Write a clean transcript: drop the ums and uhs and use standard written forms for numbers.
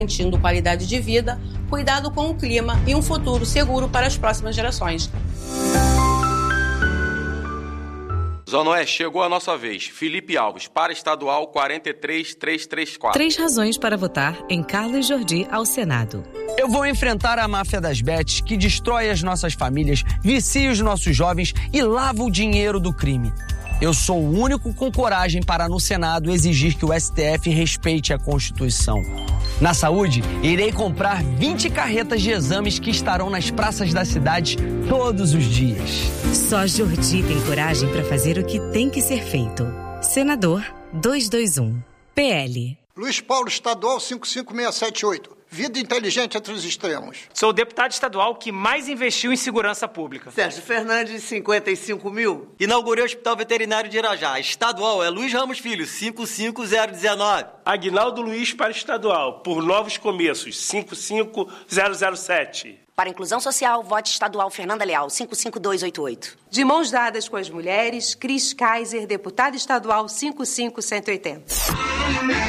garantindo qualidade de vida, cuidado com o clima e um futuro seguro para as próximas gerações. Zona Oeste, chegou a nossa vez. Felipe Alves, para estadual 43334. 3 razões para votar em Carlos Jordi ao Senado. Eu vou enfrentar a máfia das bets que destrói as nossas famílias, vicia os nossos jovens e lava o dinheiro do crime. Eu sou o único com coragem para, no Senado, exigir que o STF respeite a Constituição. Na saúde, irei comprar 20 carretas de exames que estarão nas praças da cidade todos os dias. Só Jordi tem coragem para fazer o que tem que ser feito. Senador 221, PL. Luiz Paulo, estadual 55678. Vida inteligente entre os extremos. Sou o deputado estadual que mais investiu em segurança pública. Sérgio Fernandes, 55 mil. Inaugurei o Hospital Veterinário de Irajá. Estadual é Luiz Ramos Filho, 55019. Aguinaldo Luiz para estadual, por Novos Começos, 55007. Para a inclusão social, vote estadual Fernanda Leal, 55288. De mãos dadas com as mulheres, Cris Kaiser, deputada estadual 55180.